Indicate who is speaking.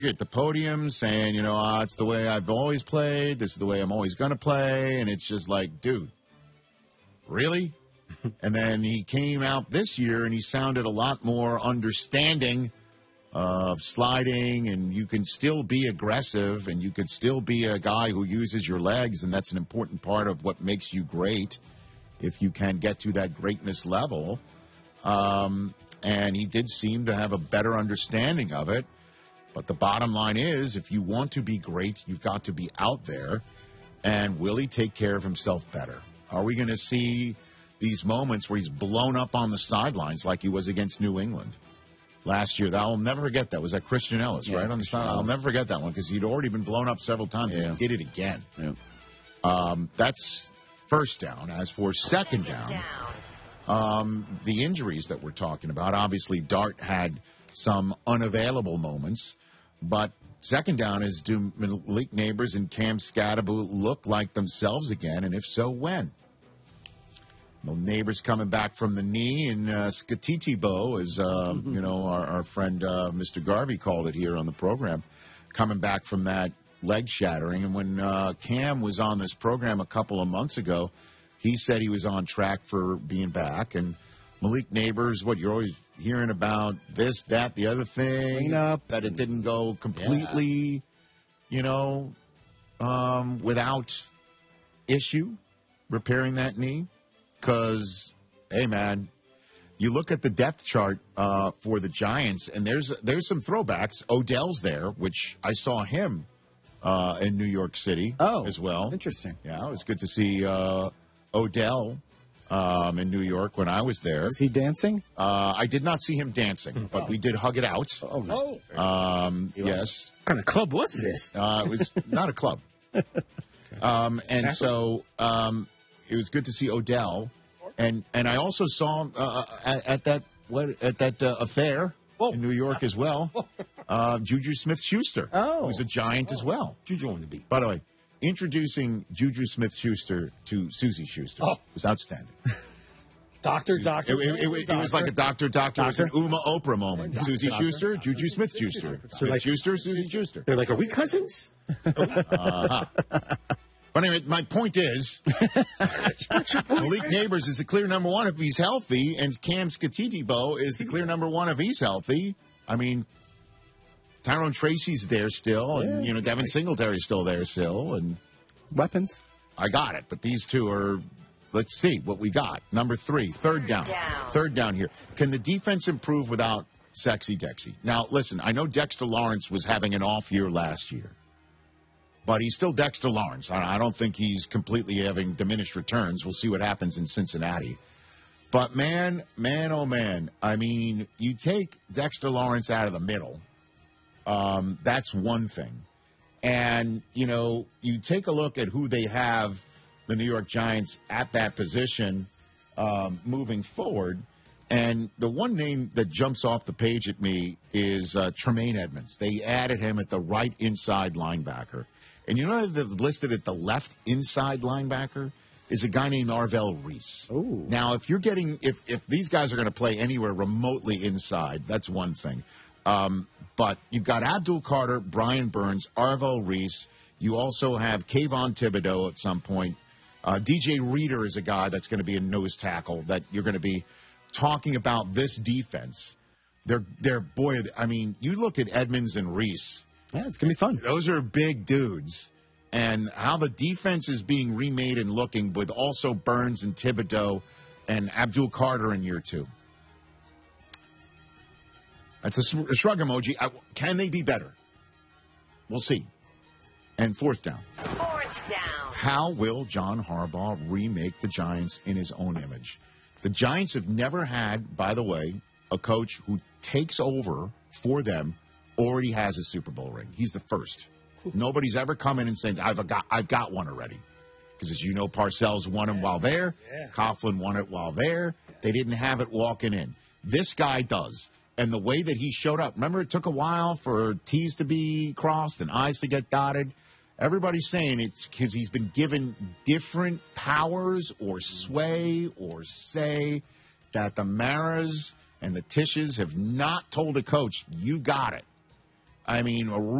Speaker 1: at the podium saying, it's the way I've always played. This is the way I'm always going to play. And it's just like, dude, really? And then he came out this year and he sounded a lot more understanding of sliding, and you can still be aggressive and you could still be a guy who uses your legs. And that's an important part of what makes you great if you can get to that greatness level. And he did seem to have a better understanding of it. But the bottom line is, if you want to be great, you've got to be out there. And will he take care of himself better? Are we going to see these moments where he's blown up on the sidelines like he was against New England last year? I'll never forget that. Was that Christian Ellis, right? On the side. I'll never forget that one because he'd already been blown up several times and he did it again. Yeah. That's first down. As for second down, the injuries that we're talking about, obviously Dart had some unavailable moments, but second down is, do Malik Neighbors and Cam Skattebo look like themselves again, and if so, when? Well, Neighbors coming back from the knee, and Skattebo, as our friend Mr. Garvey called it here on the program, coming back from that leg shattering. And when Cam was on this program a couple of months ago, he said he was on track for being back. And Malik Neighbors, what you're always hearing about, this, that, the other thing, that it didn't go completely, without issue repairing that knee. Because, hey, man, you look at the depth chart for the Giants, and there's some throwbacks. Odell's there, which I saw him in New York City as well.
Speaker 2: Interesting.
Speaker 1: Yeah, it was good to see Odell in New York when I was there.
Speaker 2: Is he dancing?
Speaker 1: I did not see him dancing, but we did hug it out.
Speaker 2: Oh,
Speaker 1: no. Yes.
Speaker 3: What kind of club was this?
Speaker 1: It was not a club. So it was good to see Odell, and I also saw him at that affair in New York as well. Juju Smith-Schuster, who's a Giant as well.
Speaker 3: Juju on the beat.
Speaker 1: By the way, introducing Juju Smith-Schuster to Susie Schuster was outstanding.
Speaker 3: Doctor.
Speaker 1: It was like a doctor. It was an Uma Oprah moment. Susie Schuster, Juju Smith-Schuster. Smith-Schuster, Susie Schuster.
Speaker 3: They're like, are we cousins?
Speaker 1: But anyway, my point is, Malik Neighbors is the clear number one if he's healthy, and Cam Skattebo is the clear number one if he's healthy. I mean, Tyrone Tracy's there still, and Devin Singletary's still there still, and
Speaker 2: weapons.
Speaker 1: I got it, but these two are. Let's see what we got. Number 3, third down. Third down here. Can the defense improve without Sexy Dexy? Now, listen, I know Dexter Lawrence was having an off year last year. But he's still Dexter Lawrence. I don't think he's completely having diminished returns. We'll see what happens in Cincinnati. But, man, oh, man, I mean, you take Dexter Lawrence out of the middle. That's one thing. And, you take a look at who they have, the New York Giants, at that position moving forward. And the one name that jumps off the page at me is Tremaine Edmonds. They added him at the right inside linebacker. And they've listed at the left inside linebacker is a guy named Arvell Reese.
Speaker 2: Ooh.
Speaker 1: Now, if you're getting if these guys are going to play anywhere remotely inside, that's one thing. But you've got Abdul Carter, Brian Burns, Arvell Reese. You also have Kayvon Thibodeau at some point. DJ Reader is a guy that's going to be a nose tackle that you're going to be talking about this defense. I mean, you look at Edmonds and Reese.
Speaker 2: Yeah, it's going to be fun.
Speaker 1: Those are big dudes. And how the defense is being remade and looking with also Burns and Thibodeau and Abdul Carter in year 2. That's a shrug emoji. Can they be better? We'll see. And fourth down. How will John Harbaugh remake the Giants in his own image? The Giants have never had, by the way, a coach who takes over for them already has a Super Bowl ring. He's the first. Nobody's ever come in and said, I've got one already. Because as you know, Parcells won it while there. Coughlin won it while there. They didn't have it walking in. This guy does. And the way that he showed up, remember it took a while for T's to be crossed and I's to get dotted? Everybody's saying it's because he's been given different powers or sway or say that the Maras and the Tishes have not told a coach, you got it. I mean, a